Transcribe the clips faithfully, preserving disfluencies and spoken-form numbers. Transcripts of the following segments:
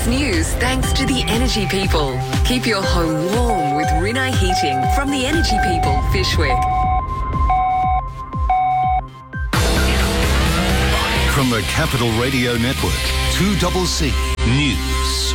news thanks to the Energy People. Keep your home warm with Rinnai Heating from the Energy People, Fyshwick. From the Capital Radio Network, two C C News.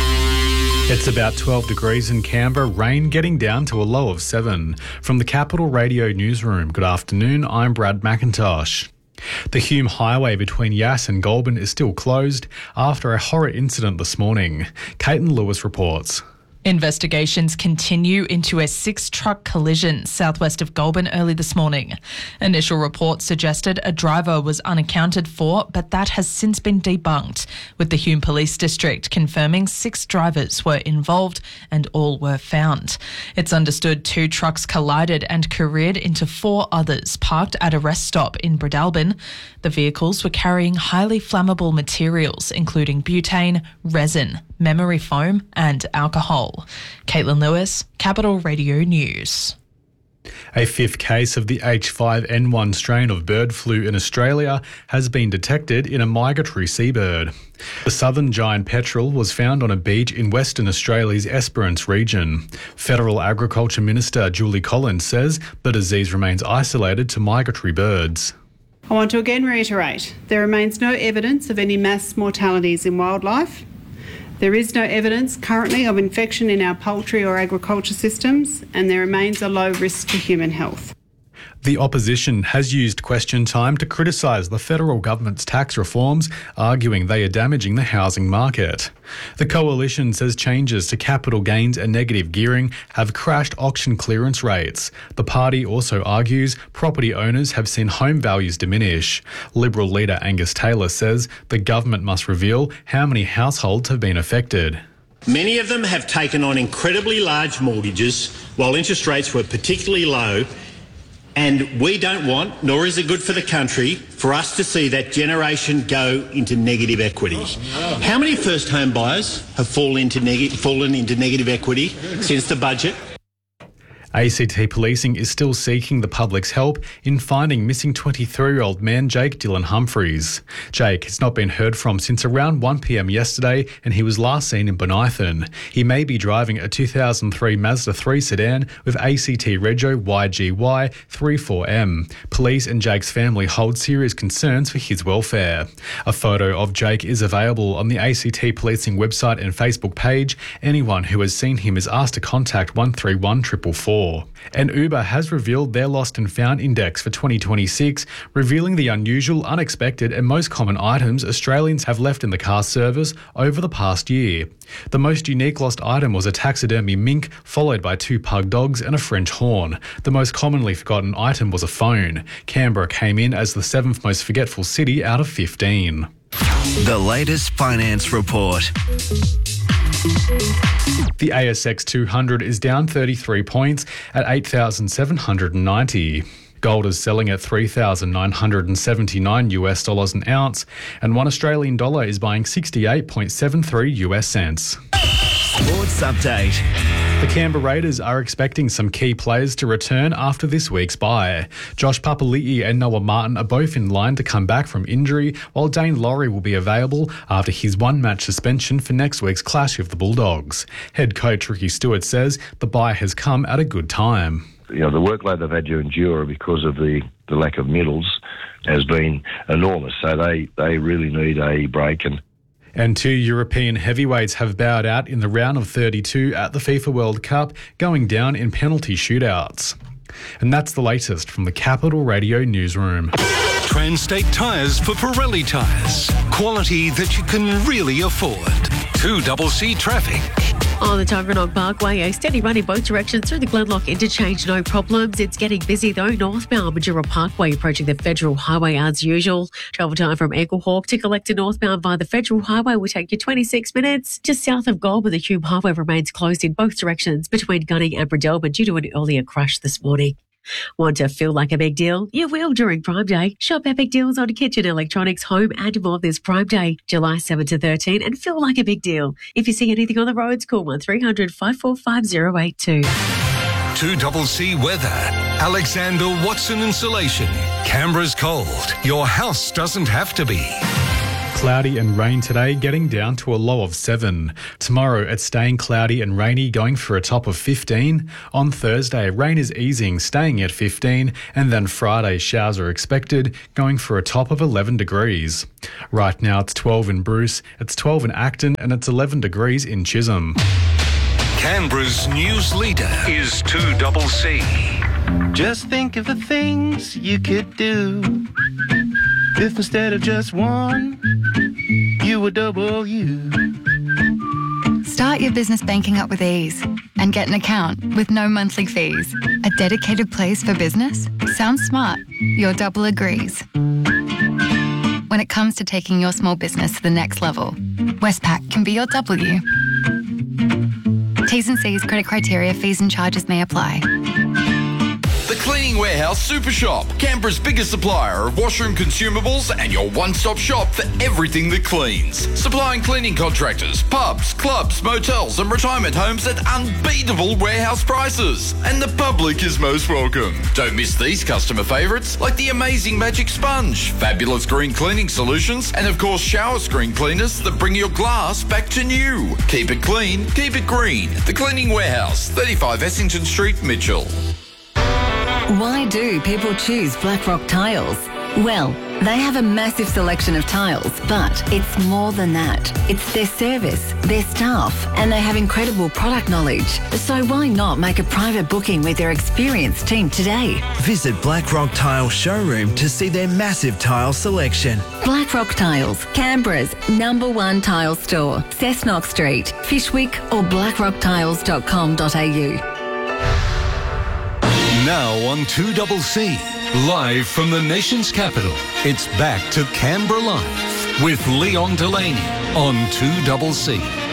It's about twelve degrees in Canberra, rain getting down to a low of seven. From the Capital Radio Newsroom, good afternoon, I'm Brad McIntosh. The Hume Highway between Yass and Goulburn is still closed after a horror incident this morning. Caitlin Lewis reports. Investigations continue into a six-truck collision southwest of Goulburn early this morning. Initial reports suggested a driver was unaccounted for, but that has since been debunked, with the Hume Police District confirming six drivers were involved and all were found. It's understood two trucks collided and careered into four others parked at a rest stop in Breadalbin. The vehicles were carrying highly flammable materials, including butane, resin, memory foam and alcohol. Caitlin Lewis, Capital Radio News. A fifth case of the H five N one strain of bird flu in Australia has been detected in a migratory seabird. The southern giant petrel was found on a beach in Western Australia's Esperance region. Federal Agriculture Minister Julie Collins says the disease remains isolated to migratory birds. I want to again reiterate, there remains no evidence of any mass mortalities in wildlife. There is no evidence currently of infection in our poultry or agriculture systems, and there remains a low risk to human health. The opposition has used question time to criticise the federal government's tax reforms, arguing they are damaging the housing market. The coalition says changes to capital gains and negative gearing have crashed auction clearance rates. The party also argues property owners have seen home values diminish. Liberal leader Angus Taylor says the government must reveal how many households have been affected. Many of them have taken on incredibly large mortgages while interest rates were particularly low. And we don't want, nor is it good for the country, for us to see that generation go into negative equity. How many first home buyers have fallen into, neg- fallen into negative equity since the budget? A C T Policing is still seeking the public's help in finding missing twenty-three-year-old man Jake Dylan Humphreys. Jake has not been heard from since around one p m yesterday, and he was last seen in Bonithan. He may be driving a two thousand three Mazda three sedan with A C T Rego Y G Y thirty-four M. Police and Jake's family hold serious concerns for his welfare. A photo of Jake is available on the A C T Policing website and Facebook page. Anyone who has seen him is asked to contact one three one four four four. And Uber has revealed their Lost and Found Index for twenty twenty-six, revealing the unusual, unexpected and most common items Australians have left in the car service over the past year. The most unique lost item was a taxidermy mink, followed by two pug dogs and a French horn. The most commonly forgotten item was a phone. Canberra came in as the seventh most forgetful city out of fifteen. The latest finance report. The A S X two hundred is down thirty-three points at eight thousand seven hundred ninety. Gold is selling at three thousand nine hundred seventy-nine US dollars an ounce, and one Australian dollar is buying sixty-eight point seven three US cents. Sports update. The Canberra Raiders are expecting some key players to return after this week's bye. Josh Papali'i and Noah Martin are both in line to come back from injury, while Dane Laurie will be available after his one-match suspension for next week's clash with the Bulldogs. Head coach Ricky Stewart says the bye has come at a good time. You know, the workload they've had to endure because of the, the lack of medals has been enormous, so they, they really need a break. And And two European heavyweights have bowed out in the round of thirty-two at the FIFA World Cup, going down in penalty shootouts. And that's the latest from the Capital Radio Newsroom. Transtate Tyres for Pirelli tyres. Quality that you can really afford. two C C traffic. On the Tuggeranong Parkway, a steady run in both directions through the Glenlock interchange, no problems. It's getting busy though, northbound Majura Parkway approaching the Federal Highway as usual. Travel time from Eaglehawk to Collector northbound via the Federal Highway will take you twenty-six minutes. Just south of Goulburn, the Hume Highway remains closed in both directions between Gunning and Breadalbin due to an earlier crash this morning. Want to feel like a big deal? You will during Prime Day. Shop epic deals on kitchen, electronics, home and more this Prime Day, July seventh to thirteenth, and feel like a big deal. If you see anything on the roads, call one three hundred five four five zero eight two. two C C weather. Alexander Watson Insulation. Canberra's cold. Your house doesn't have to be. Cloudy and rain today, getting down to a low of seven. Tomorrow, it's staying cloudy and rainy, going for a top of fifteen. On Thursday, rain is easing, staying at fifteen. And then Friday, showers are expected, going for a top of eleven degrees. Right now, it's twelve in Bruce, it's twelve in Acton, and it's eleven degrees in Chisholm. Canberra's news leader is two C C. Just think of the things you could do if instead of just one, you were double you. Start your business banking up with ease and get an account with no monthly fees. A dedicated place for business? Sounds smart. Your double agrees. When it comes to taking your small business to the next level, Westpac can be your W. T's and C's, credit criteria, fees and charges may apply. The Cleaning Warehouse Super Shop, Canberra's biggest supplier of washroom consumables and your one-stop shop for everything that cleans. Supplying cleaning contractors, pubs, clubs, motels and retirement homes at unbeatable warehouse prices. And the public is most welcome. Don't miss these customer favourites like the amazing Magic Sponge, fabulous green cleaning solutions and of course shower screen cleaners that bring your glass back to new. Keep it clean, keep it green. The Cleaning Warehouse, thirty-five Essington Street, Mitchell. Why do people choose Blackrock Tiles? Well, they have a massive selection of tiles, but it's more than that. It's their service, their staff, and they have incredible product knowledge. So why not make a private booking with their experienced team today? Visit Blackrock Tile Showroom to see their massive tile selection. Blackrock Tiles, Canberra's number one tile store. Cessnock Street, Fishwick or blackrock tiles dot com dot a u. Now on two C C, live from the nation's capital, it's back to Canberra Live with Leon Delaney on two C C.